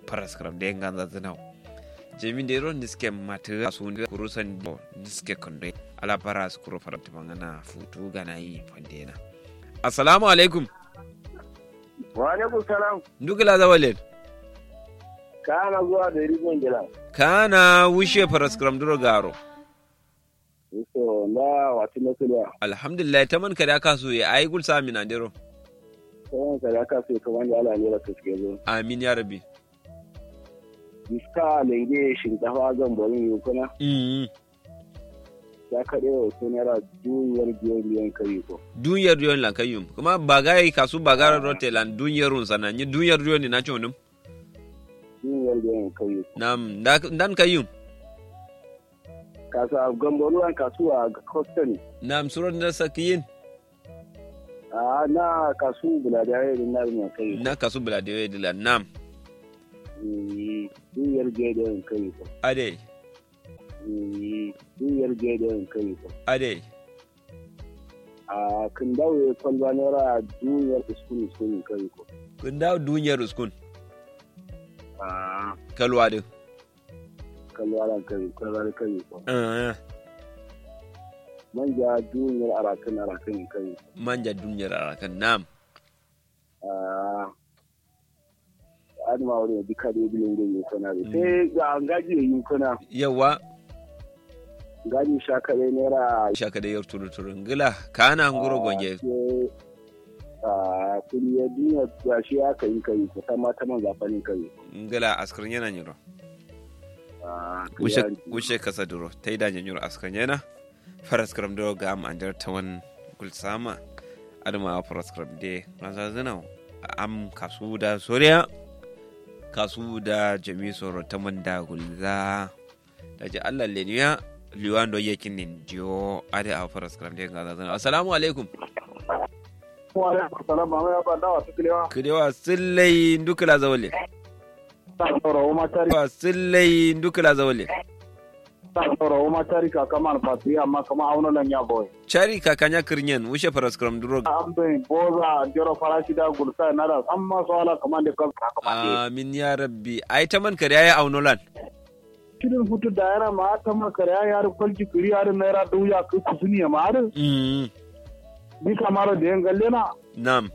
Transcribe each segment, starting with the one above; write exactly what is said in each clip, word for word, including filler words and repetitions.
paraskram de ganza zinau jemi de ron diske mata su ne kurusan diske konde ala paras kuro farati mangana futu gana yi fandena assalamu alaikum wa alaikum salam ndugila zawalen kana zuwa da ribon gila kana wushe paraskram duro garo so la wati na kula alhamdulillah taman kada ka so ya ai gul samina dero taman kada ka so ka wanda Allah ne ka suke zo amin ya rabbi iska lenge shinkafa zan bari yi kuna mm ya kade wa sunera duniyar biyan kai ko duniyar biyan lan kayum kuma bagai kasu bagara rotelan duniyar run sana ni duniyar biyan ni na chonum duniyar biyan kai nam dan kayum kasa gambaruwan kasuwa ga Costco nam suron da sakiyin a na kasu buladaye din na ne kai na kasu buladaye din nam duniyar biyan kai ko ade duniyar biyan kai ko ade a kan dawo kwalba naira duniyar uskun uskun kai ko kun dawo duniyar uskun a kalwa din kalwaran kai kalwaran kai ko eh manja duniyar arakan arakan kai manja duniyar arakan nam ah adma wani dika da bilin gani kana sai ga ngaji yin kana yawa ngaji shakare naira shakare yar turu turu ngila kana ngoro gonje ah kuri ya duniya ya shi aka yi kai ko ta mata man zafanin kai ngila askrin yana nyiro ah wushe kasa duro ta yi dajin yuro askan yana faraskram duro ga am andar tawan kulsama adama faraskram de maza zina am kasu da soriya kasu da jami soro ta manda gulza da ji allah leniya liwan do yakin nin dio ade a faraskram de ga zina assalamu alaikum wa alaikum salam ma ya ba dawa tukilewa kidewa sillai ndukala zawale Sauro ma tari ba sillai ndukala zawale Sauro ma tari ka kaman fatiya amma kama auno lan ya boy chari ka kanya kirnyen wushe faraskram duro ambe boza joro farashi da gursa nada amma sawala kaman de kan amin ya rabbi ai ta man kare yayi aunolan kidin futu da yana ma ta man kare yayi har kwalji kuri har naira duya ku kusuni ma har mm ni kamar da yan galle na nam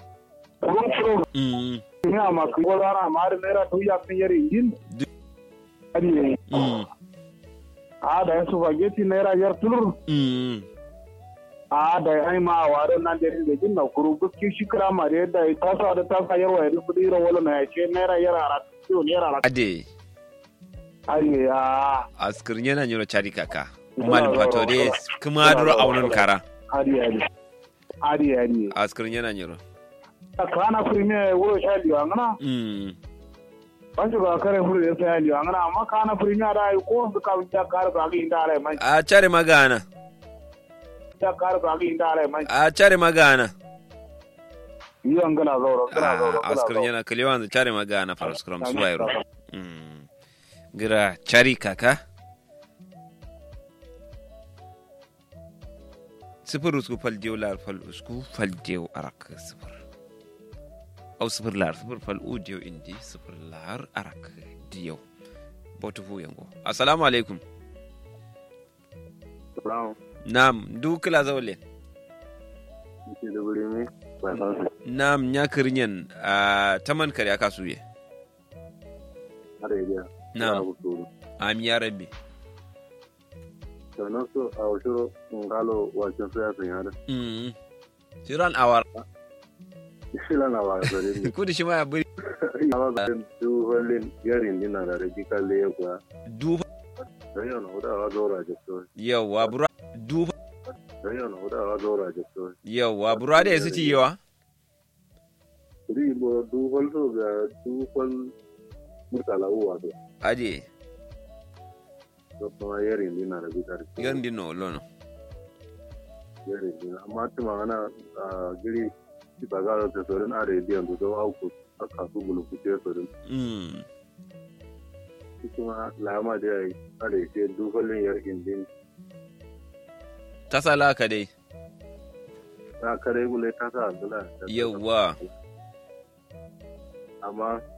mm ne amma ku gora ma har naira duya kan yare yin ani mm a da su bageti naira yar tulur mm a da ai ma warin nan da da jin na kuru guski shikra ma da yadda ta sa da ta sa yarwa da kudi ro wala na ce naira yara ra to naira ra ade ai a askrin yana nyoro chari kaka mal patore kuma duro aunon kara ari ari ari ari askrin yana nyoro kana premier wo shali wangana mm banjo ga kare furu da shali wangana amma kana premier da ko su ka ta kar ba ga inda rai mai a chare magana ta kar ba ga inda rai mai a chare magana yi angana zauro kana zauro askrin yana kalewan chare magana faraskram suwairo mm gira chari kaka sifir usku fal diyo lar fal usku fal diyo arak sifir au sifir lar sifir fal u diyo indi sifir lar arak diyo botu fu yango assalamu alaikum salamu nam du kila zawle ki da gure mi ba sa nam nya kirnyen a taman kare aka suye are ya nam am ya rabbi sannan su a wasu ngalo wajen su ya sun yada. mm tiran awar Shi lana ba da ne. kudi shi ma ya buri Ya ba da dubalin yarin dina da radical da ya kuwa. du Dan yana huda wa zora da so. yawa bura du Dan yana huda wa zora da so. yawa bura da yasu ci yawa Ri bo dubal so ga dubal mutala uwa da. ade So kuma yarin dina da bidar. yan dinno lono Yarin dina amma tuma ana giri ki baga da sorin are biyan da auku aka su bulu ku ce sorin. mm Kuma lama da yayi are ce dubalin yarin din. tasala ka dai Ta kare gule ta sa Abdullah. yawa Amma